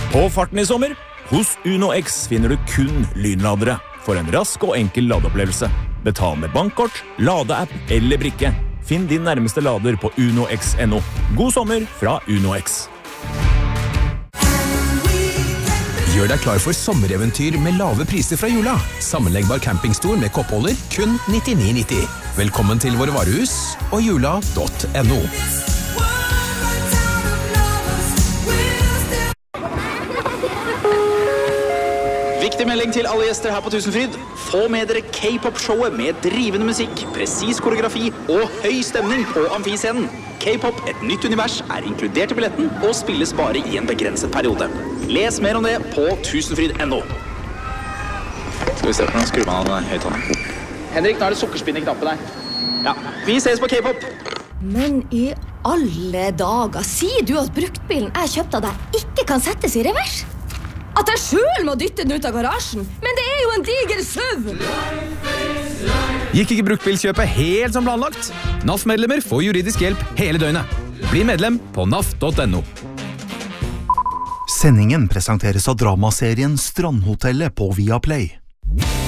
På farten i sommer, hos Uno X finner du kun lynladere for en rask og enkel ladeopplevelse. Betal med bankkort, ladeapp eller brikke. Finn din nærmeste lader på unox.no. God sommer fra Uno X. Gjør deg klar for sommereventyr med lave priser fra Jula. Sammenleggbar campingstol med koppholder, kun 99,90. Velkommen til våre varehus og jula.no. Viktig melding til alle gjester her på Tusenfryd. Få med dere K-pop-showet med drivende musikk, presis koreografi og høy stemning på amfiscenen. K-pop, et nytt univers, er inkludert i billetten og spilles bare i en begrenset periode. Les mer om det på tusenfryd.no. Skal vi se på hvordan skrur man av høyttaleren. Henrik, nå er det sukkerspinn i knappen her. Ja, vi ses på K-pop. Men i alle dager, sier du at bruktbilen jeg kjøpte av deg ikke kan settes i revers? At jeg selv må dytte den ut av garasjen? Men det er jo en diger SUV! Gikk ikke bruktbilkjøpet helt som planlagt? NAF-medlemmer får juridisk hjelp hele døgnet. Bli medlem på naf.no. Sendingen presenteres av dramaserien Strandhotellet på Viaplay.